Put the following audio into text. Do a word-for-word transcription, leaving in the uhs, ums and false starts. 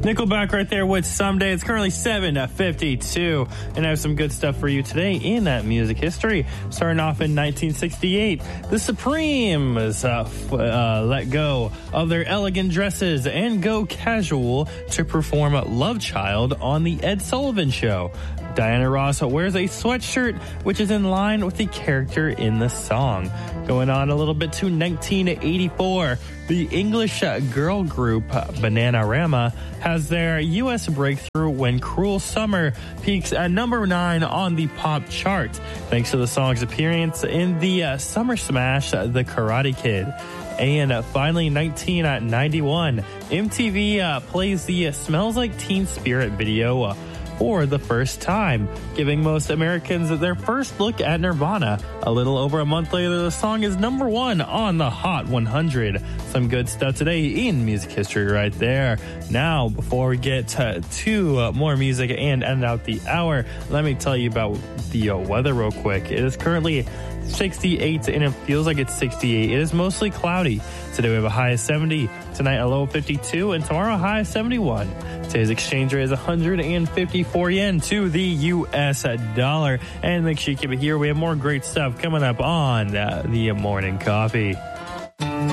Nickelback right there with Someday. It's currently seven fifty-two, and I have some good stuff for you today in that music history. Starting off in nineteen sixty-eight, the Supremes uh, f- uh, let go of their elegant dresses and go casual to perform Love Child on the Ed Sullivan Show. Diana Ross wears a sweatshirt which is in line with the character in the song. Going on a little bit to nineteen eighty-four, the English girl group Bananarama has their U S breakthrough when Cruel Summer peaks at number nine on the pop chart, thanks to the song's appearance in the uh, summer smash The Karate Kid. And uh, finally, nineteen ninety-one, M T V uh, plays the uh, Smells Like Teen Spirit video uh, for the first time, giving most Americans their first look at Nirvana. A little over a month later, the song is number one on the Hot one hundred. Some good stuff today in music history right there. Now, before we get to, to uh, more music and end out the hour, let me tell you about the uh, weather real quick. It is currently sixty-eight and it feels like it's sixty-eight. It is mostly cloudy. Today we have a high of seventy, tonight a low of fifty-two, and tomorrow a high of seventy-one. Today's exchange rate is one hundred fifty-four yen to the U S dollar. And make sure you keep it here. We have more great stuff coming up on uh, the morning coffee.